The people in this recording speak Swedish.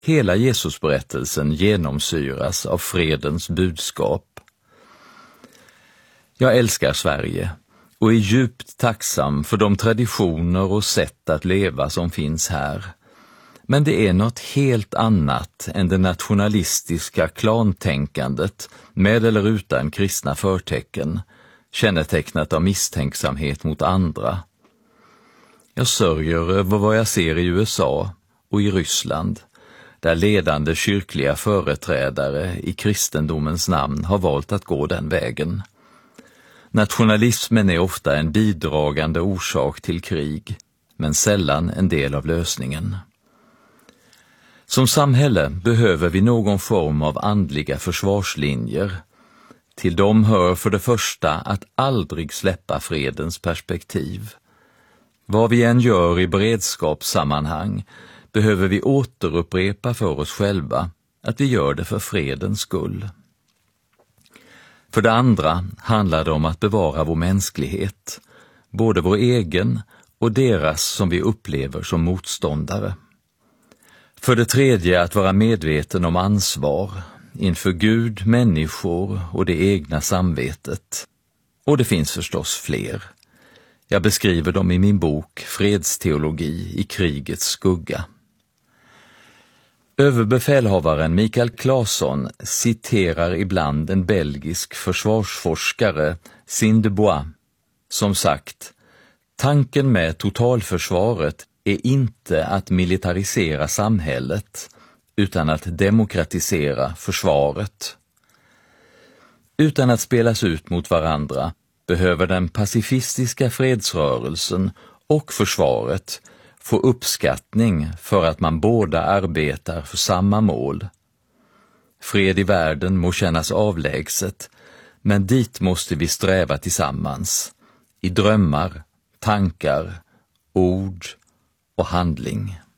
Hela Jesusberättelsen genomsyras av fredens budskap. Jag älskar Sverige och är djupt tacksam för de traditioner och sätt att leva som finns här. Men det är något helt annat än det nationalistiska klantänkandet med eller utan kristna förtecken, kännetecknat av misstänksamhet mot andra. Jag sörjer över vad jag ser i USA och i Ryssland, där ledande kyrkliga företrädare i kristendomens namn har valt att gå den vägen. Nationalismen är ofta en bidragande orsak till krig, men sällan en del av lösningen. Som samhälle behöver vi någon form av andliga försvarslinjer. Till dem hör för det första att aldrig släppa fredens perspektiv. Vad vi än gör i beredskapssammanhang behöver vi återupprepa för oss själva att vi gör det för fredens skull. För det andra handlar det om att bevara vår mänsklighet, både vår egen och deras som vi upplever som motståndare. För det tredje att vara medveten om ansvar inför Gud, människor och det egna samvetet. Och det finns förstås fler. Jag beskriver dem i min bok Fredsteologi i krigets skugga. Överbefälhavaren Mikael Claesson citerar ibland en belgisk försvarsforskare, Sine de Bois, som sagt: tanken med totalförsvaret är inte att militarisera samhället, utan att demokratisera försvaret. Utan att spelas ut mot varandra behöver den pacifistiska fredsrörelsen och försvaret få uppskattning för att man båda arbetar för samma mål. Fred i världen må kännas avlägset, men dit måste vi sträva tillsammans, i drömmar, tankar, ord och handling.